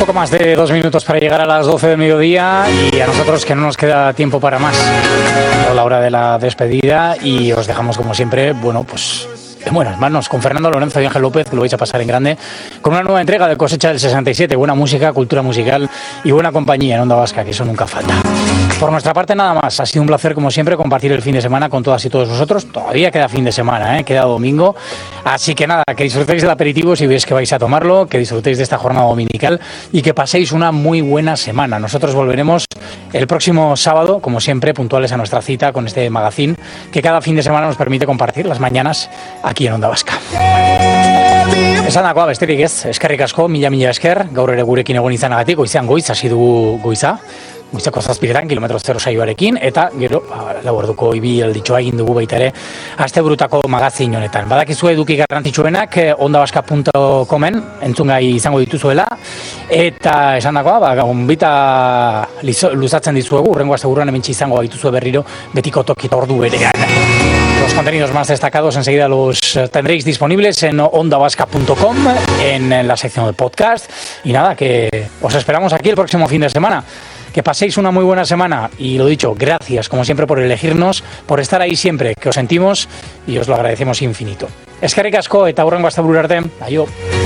Poco más de 2 minutos para llegar a las 12 del mediodía y a nosotros que no nos queda tiempo para más. A la hora de la despedida y os dejamos como siempre, bueno, pues en buenas manos con Fernando Lorenzo y Ángel López, que lo vais a pasar en grande, con una nueva entrega de Cosecha del 67, buena música, cultura musical y buena compañía en Onda Vasca, que eso nunca falta. Por nuestra parte nada más, ha sido un placer como siempre compartir el fin de semana con todas y todos vosotros. Todavía queda fin de semana, queda domingo, así que nada, que disfrutéis del aperitivo si veis que vais a tomarlo, que disfrutéis de esta jornada dominical y que paséis una muy buena semana. Nosotros volveremos el próximo sábado, como siempre, puntuales a nuestra cita con este magazine que cada fin de semana nos permite compartir las mañanas aquí en Onda Vasca. Esan dakoa besterik ez, eskerrik asko, mila esker, gaur ere gurekin egon izanagatik, goizean goiz, hasi dugu goizako 7 kilometro 0 saioarekin, eta gero, laborduko ibialditxoa egin dugu baita ere, asteburutako magazin honetan. Badakizu eduki garrantzitsuenak, ondavaska.comen, entzungai izango dituzuela, eta esan dakoa, gonbita luzatzen dizuegu, urrengo asteburuan hementsi izango dituzue berriro, betiko tokita ordu berean. Los contenidos más destacados enseguida los tendréis disponibles en ondavaska.com, en la sección de podcast. Y nada, que os esperamos aquí el próximo fin de semana. Que paséis una muy buena semana y lo dicho, gracias como siempre por elegirnos, por estar ahí siempre, que os sentimos y os lo agradecemos infinito. Eskerrik asko eta hurrengo asteburura arte. Aio.